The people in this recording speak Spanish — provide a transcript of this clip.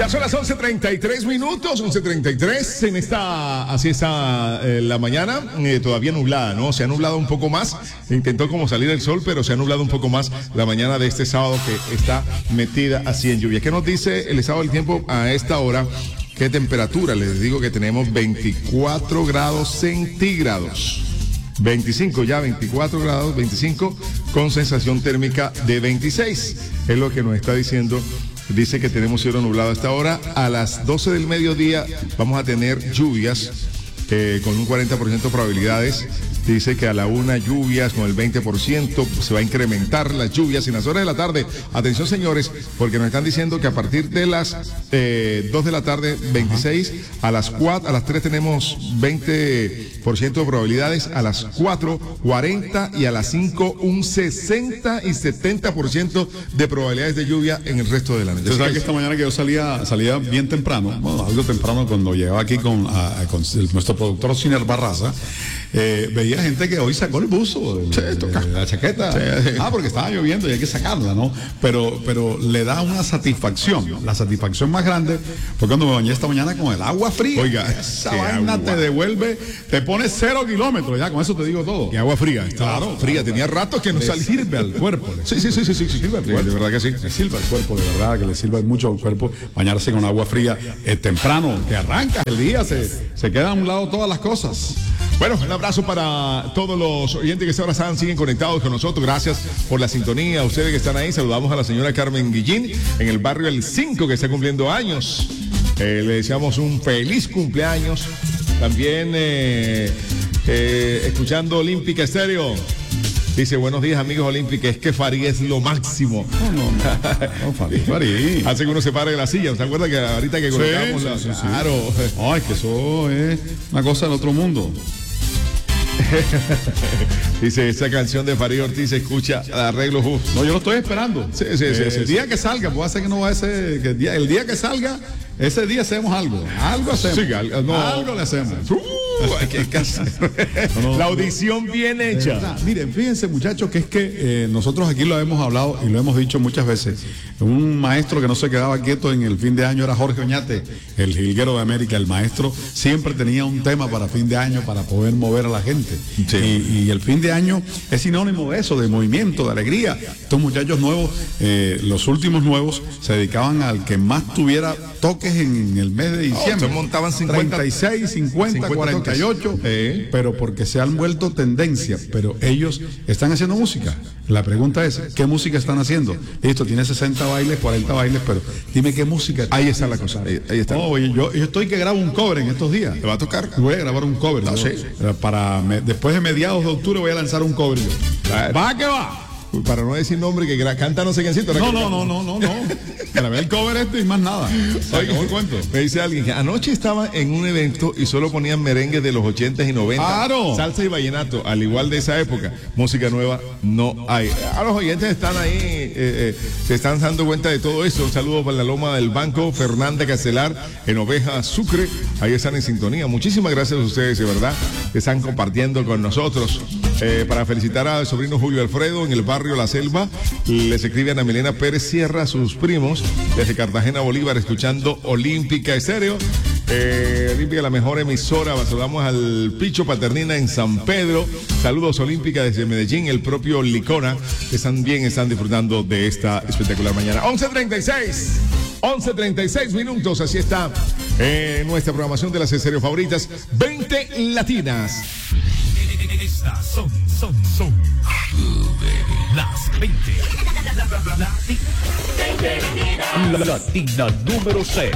Ya son las 11:33 minutos, 11:33 así está la mañana, todavía nublada, ¿no? Se ha nublado un poco más, intentó como salir el sol, pero se ha nublado un poco más la mañana de este sábado que está metida así en lluvia. ¿Qué nos dice el estado del tiempo a esta hora? ¿Qué temperatura? Les digo que tenemos 24 grados centígrados. 24 grados, 25, con sensación térmica de 26. Es lo que nos está diciendo. Dice que tenemos cielo nublado hasta ahora. A las 12 del mediodía vamos a tener lluvias con un 40% de probabilidades. Dice que a la 1 lluvias con el 20%, se va a incrementar las lluvias en las horas de la tarde. Atención, señores, porque nos están diciendo que a partir de las 2 de la tarde, 26, a las 3 tenemos 20% de probabilidades, a las 4, 40 y a las 5, un 60 y 70% de probabilidades de lluvia en el resto de la noche. Usted sabe que esta mañana que yo salía bien temprano, bueno, algo temprano cuando llegaba aquí con nuestro productor Ciner Barraza, veía gente que hoy sacó el buzo, la chaqueta, porque estaba lloviendo y hay que sacarla, ¿no? Pero le da una satisfacción, ¿no? La satisfacción más grande fue cuando me bañé esta mañana con el agua fría. Oiga, esa vaina te devuelve, te pone 0 kilómetros, ya con eso te digo todo. Y agua fría, claro, fría, tenía rato que no salía. Sirve al cuerpo. Sí, sirve al cuerpo. De verdad que sí. Le sirve al cuerpo, de verdad que le sirve mucho al cuerpo bañarse con agua fría temprano, que arranca el día, se queda a un lado todas las cosas. Bueno, un abrazo para todos los oyentes que ahora siguen conectados con nosotros. Gracias por la sintonía. A ustedes que están ahí, saludamos a la señora Carmen Guillín en el barrio El 5 que está cumpliendo años. Le deseamos un feliz cumpleaños. También escuchando Olímpica Estéreo. Dice, buenos días amigos Olímpica, es que Farid es lo máximo. No, Farid. Hace que uno se pare de la silla. ¿Se acuerda que ahorita que colocamos sí. Claro. Ay, que eso es una cosa del otro mundo. Dice, esa canción de Farid Ortiz se escucha arreglo justo. No, yo lo estoy esperando. Sí. El día que salga, puede ser que no va a ser, que el día que salga, ese día hacemos algo. Algo hacemos. Sí, algo le hacemos. La audición bien hecha. Miren, fíjense muchachos que es que nosotros aquí lo hemos hablado y lo hemos dicho muchas veces. Un maestro que no se quedaba quieto en el fin de año era Jorge Oñate, el jilguero de América. El maestro siempre tenía un tema para fin de año para poder mover a la gente. Sí. Y el fin de año es sinónimo de eso, de movimiento, de alegría. Estos muchachos nuevos, los últimos nuevos, se dedicaban al que más tuviera toques en el mes de diciembre. Montaban 50, 36, 50 48, pero porque se han vuelto tendencia, pero ellos están haciendo música. La pregunta es, ¿qué música están haciendo? Listo, tiene 60 bailes, 40 bailes, pero dime qué música. Ahí está la cosa, ahí está. No, oye, yo estoy que grabo un cover en estos días. ¿Te va a tocar? Voy a grabar un cover. No, sí. Después de mediados de octubre voy a lanzar un cover yo. Va que va. Para no decir nombre, que canta no sé quiéncito. No. Grabé el cover y más nada. Oye, cuento. Me dice alguien que anoche estaba en un evento y solo ponían merengues de los 80s y 90. ¡Claro! Salsa y vallenato, al igual de esa época. Música nueva no hay. A los oyentes están ahí, se están dando cuenta de todo eso. Un saludo para la Loma del Banco, Fernanda Castelar, en Oveja Sucre. Ahí están en sintonía. Muchísimas gracias a ustedes, de verdad, que están compartiendo con nosotros. Para felicitar al sobrino Julio Alfredo en el barrio La Selva, les escribe Ana Milena Pérez Sierra, sus primos, desde Cartagena, Bolívar, escuchando Olímpica Estéreo. Olímpica, la mejor emisora. Saludamos al Picho Paternina en San Pedro. Saludos Olímpica desde Medellín, el propio Licona, que también están disfrutando de esta espectacular mañana. 11:36 minutos, así está nuestra programación de las estéreos favoritas, 20 latinas. Estas son las 20. Latina número 6.